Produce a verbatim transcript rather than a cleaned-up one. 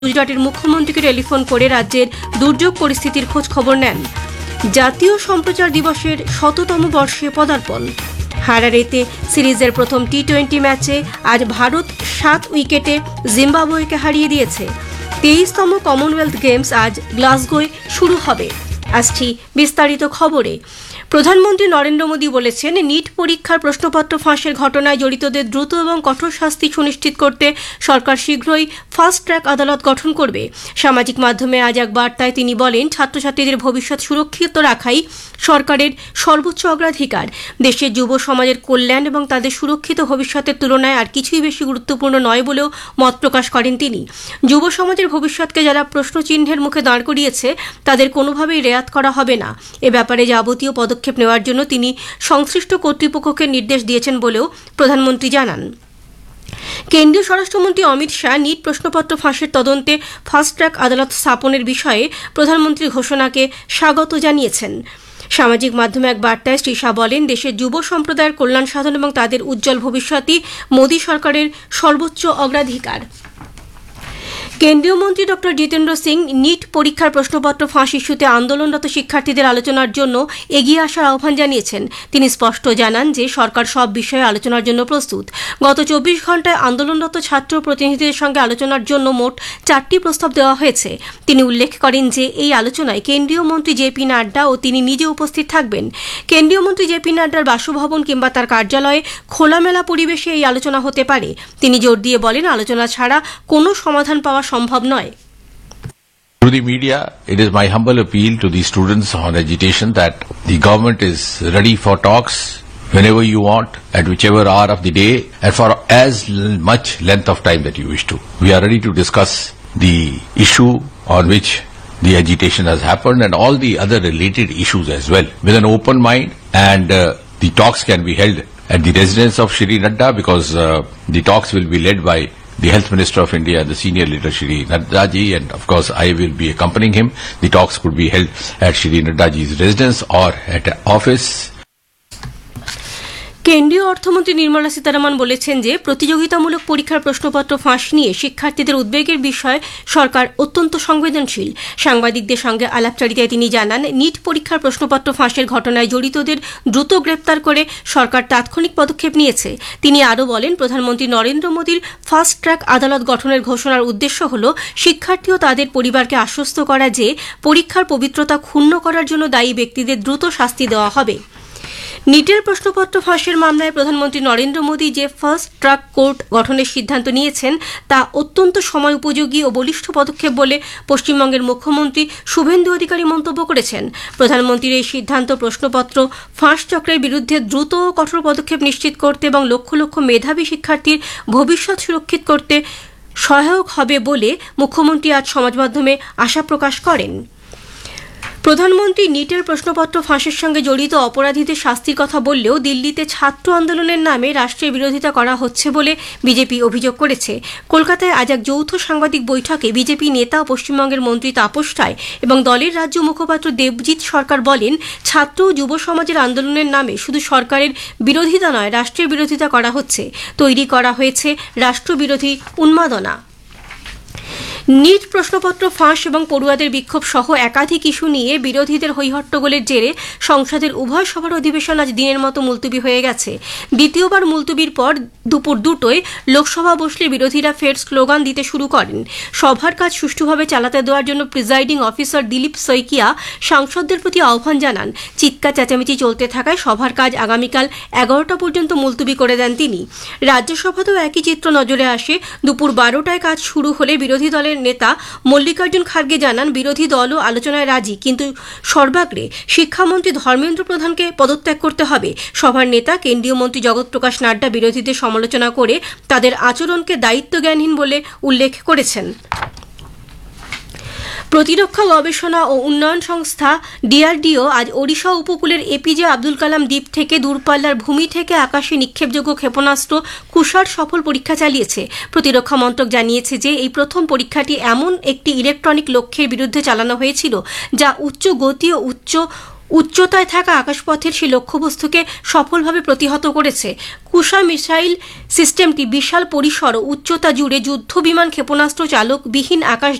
গুজরাটের মুখ্যমন্ত্রীকে টেলিফোন করে রাজ্যের দুর্যোগ পরিস্থিতির খোঁজ খবর নেন। জাতীয় সম্প্রচার দিবসের শততম বর্ষে পদার্পণ। হারারেতে সিরিজের প্রথম টি টোয়েন্টি ম্যাচে আজ ভারত সাত উইকেটে জিম্বাবুয়েকে হারিয়ে দিয়েছে। তেইশতম কমনওয়েলথ গেমস আজ গ্লাসগোয় শুরু হবে। আসছি বিস্তারিত খবরে। প্রধানমন্ত্রী নরেন্দ্র মোদী বলেছেন, নিট পরীক্ষার প্রশ্নপত্র ফাঁসের ঘটনায় জড়িতদের দ্রুত এবং কঠোর শাস্তি সুনিশ্চিত করতে সরকার শীঘ্রই ফাস্ট ট্র্যাক আদালত গঠন করবে। সামাজিক মাধ্যমে আজ এক বার্তায় তিনি বলেন, ছাত্রছাত্রীদের ভবিষ্যৎ সুরক্ষিত রাখাই সরকারের সর্বোচ্চ অগ্রাধিকার। দেশের যুব সমাজের কল্যাণ এবং তাদের সুরক্ষিত ভবিষ্যতের তুলনায় আর কিছুই বেশি গুরুত্বপূর্ণ নয় বলেও মত প্রকাশ করেন তিনি। যুব সমাজের ভবিষ্যৎকে যারা প্রশ্নচিহ্নের মুখে দাঁড় করিয়েছে তাদের কোনোভাবেই রেয়াত করা হবে না। এ ব্যাপারে যাবতীয় পদক্ষেপ নেওয়ার জন্য তিনি সংশ্লিষ্ট কর্তৃপক্ষকে নির্দেশ দিয়েছেন বলেও প্রধানমন্ত্রী জানান। কেন্দ্রীয় স্বরাষ্ট্রমন্ত্রী অমিত শাহ নিট প্রশ্নপত্র ফাঁসের তদন্তে ফাস্ট ট্র্যাক আদালত স্থাপনের বিষয়ে প্রধানমন্ত্রীর ঘোষণাকে স্বাগত জানিয়েছেন। সামাজিক মাধ্যমে এক বার্তায় শ্রী শাহ বলেন, দেশের যুব সম্প্রদায়ের কল্যাণ সাধন এবং তাদের উজ্জ্বল ভবিষ্যৎই মোদী সরকারের সর্বোচ্চ অগ্রাধিকার। কেন্দ্রীয় মন্ত্রী ডক্টর জিতেন্দ্র সিং নিট পরীক্ষার প্রশ্নপত্র ফাঁস ইস্যুতে আন্দোলনরত শিক্ষার্থীদের আলোচনার জন্য এগিয়ে আসার আহ্বান জানিয়েছেন। তিনি স্পষ্ট জানান যে সরকার সব বিষয়ে আলোচনার জন্য প্রস্তুত। গত চব্বিশ ঘন্টায় আন্দোলনরত ছাত্র প্রতিনিধিদের সঙ্গে আলোচনার জন্য মোট চারটি প্রস্তাব দেওয়া হয়েছে। তিনি উল্লেখ করেন যে এই আলোচনায় কেন্দ্রীয় মন্ত্রী জে পি নাড্ডা ও তিনি নিজে উপস্থিত থাকবেন। কেন্দ্রীয় মন্ত্রী জে পি নাড্ডার বাসভবন কিংবা তার কার্যালয়ে খোলামেলা পরিবেশে এই আলোচনা হতে পারে। তিনি জোর দিয়ে বলেন, আলোচনা ছাড়া কোনো সমাধান পাওয়া সম্ভব নয়। Through the media, it is my humble appeal to the students on agitation that the government is ready for talks whenever you want, at whichever hour of the day, and for as much length of time that you wish to. We are ready to discuss the issue on which the agitation has happened and all the other related issues as well, with an open mind, and uh, the talks can be held at the residence of Shri Nadda because uh, the talks will be led by the Health Minister of India, the senior leader Shri Nadda ji, and of course I will be accompanying him. The talks could be held at Shri Nadda ji's residence or at an office. কেন্দ্রীয় অর্থমন্ত্রী নির্মলা সীতারামন বলেছেন যে প্রতিযোগিতামূলক পরীক্ষার প্রশ্নপত্র ফাঁস নিয়ে শিক্ষার্থীদের উদ্বেগের বিষয়ে সরকার অত্যন্ত সংবেদনশীল। সাংবাদিকদের সঙ্গে আলাপচারিতায় তিনি জানান, নিট পরীক্ষার প্রশ্নপত্র ফাঁসের ঘটনায় জড়িতদের দ্রুত গ্রেপ্তার করে সরকার তাৎক্ষণিক পদক্ষেপ নিয়েছে। তিনি আরও বলেন, প্রধানমন্ত্রী নরেন্দ্র মোদীর ফাস্ট ট্র্যাক আদালত গঠনের ঘোষণার উদ্দেশ্য হল শিক্ষার্থী ও তাদের পরিবারকে আশ্বস্ত করা যে পরীক্ষার পবিত্রতা ক্ষুণ্ণ করার জন্য দায়ী ব্যক্তিদের দ্রুত শাস্তি দেওয়া হবে। নিটের প্রশ্নপত্র ফাঁসের মামলায় প্রধানমন্ত্রী নরেন্দ্র মোদী যে ফাস্ট ট্র্যাক কোর্ট গঠনের সিদ্ধান্ত নিয়েছেন তা অত্যন্ত সময় উপযোগী ও বলিষ্ঠ পদক্ষেপ বলে পশ্চিমবঙ্গের মুখ্যমন্ত্রী শুভেন্দু অধিকারী মন্তব্য করেছেন। প্রধানমন্ত্রীর এই সিদ্ধান্ত প্রশ্নপত্র ফাঁস চক্রের বিরুদ্ধে দ্রুত ও কঠোর পদক্ষেপ নিশ্চিত করতে এবং লক্ষ লক্ষ মেধাবী শিক্ষার্থীর ভবিষ্যৎ সুরক্ষিত করতে সহায়ক হবে বলে মুখ্যমন্ত্রী আজ সমাজ মাধ্যমে আশা প্রকাশ করেন। প্রধানমন্ত্রী নিটের প্রশ্নপত্র ফাঁসের সঙ্গে জড়িত অপরাধীদের শাস্তির কথা বললেও দিল্লিতে ছাত্র আন্দোলনের নামে রাষ্ট্রের বিরোধিতা করা হচ্ছে বলে বিজেপি অভিযোগ করেছে। কলকাতায় আজ এক যৌথ সাংবাদিক বৈঠকে বিজেপি নেতা ও পশ্চিমবঙ্গের মন্ত্রী তাপস রায় এবং দলের রাজ্য মুখপাত্র দেবজিৎ সরকার বলেন, ছাত্র ও যুব সমাজের আন্দোলনের নামে শুধু সরকারের বিরোধিতা নয়, রাষ্ট্রের বিরোধিতা করা হচ্ছে। তৈরি করা হয়েছে রাষ্ট্রবিরোধী উন্মাদনা। নিট প্রশ্নপত্র ফাঁস এবং পড়ুয়াদের বিক্ষোভ সহ একাধিক ইস্যু নিয়ে বিরোধীদের হৈহট্টগোলের জেরে সংসদের উভয় সভার অধিবেশন আজ দিনের মতো মুলতুবি হয়ে গেছে। দ্বিতীয়বার মুলতুবির পর দুপুর দুটোয় লোকসভা বসলে বিরোধীরা ফের স্লোগান দিতে শুরু করেন। সভার কাজ সুষ্ঠুভাবে চালাতে দেওয়ার জন্য প্রিজাইডিং অফিসার দিলীপ সৈকিয়া সাংসদদের প্রতি আহ্বান জানান। চিৎকার চেঁচামেচি চলতে থাকায় সভার কাজ আগামীকাল এগারোটা পর্যন্ত মুলতুবি করে দেন তিনি। রাজ্যসভাতেও একই চিত্র নজরে আসে। দুপুর বারোটায় কাজ শুরু হলে বিরোধী দলের নেতা মল্লিকার্জুন খার্গে জানান, বিরোধী দলও আলোচনায় রাজি, কিন্তু সর্বাগ্রে শিক্ষামন্ত্রী ধর্মেন্দ্র প্রধানকে পদত্যাগ করতে হবে। সভার নেতা কেন্দ্রীয় মন্ত্রী জগৎ প্রকাশ নাড্ডা বিরোধীদের সমালোচনা করে তাদের আচরণকে দায়িত্বজ্ঞানহীন বলে উল্লেখ করেছেন। প্রতিরক্ষা গবেষণা ও উন্নয়ন সংস্থা ডিআরডিও আজ ওড়িশা উপকূলের এপিজে আব্দুল কালাম দ্বীপ থেকে দূরপাল্লার ভূমি থেকে আকাশে নিক্ষেপযোগ্য ক্ষেপণাস্ত্র কুষার সফল পরীক্ষা চালিয়েছে। প্রতিরক্ষা মন্ত্রক জানিয়েছে যে এই প্রথম পরীক্ষাটি এমন একটি ইলেকট্রনিক লক্ষ্যের বিরুদ্ধে চালানো হয়েছিল যা উচ্চ গতি ও উচ্চ উচ্চতায় থাকা আকাশপথের সেই লক্ষ্যবস্তুকে সফলভাবে প্রতিহত করেছে। কুশা মিসাইল সিস্টেমটি বিশাল পরিসর ও উচ্চতা জুড়ে যুদ্ধ বিমান ক্ষেপণাস্ত্র চালক বিহীন আকাশ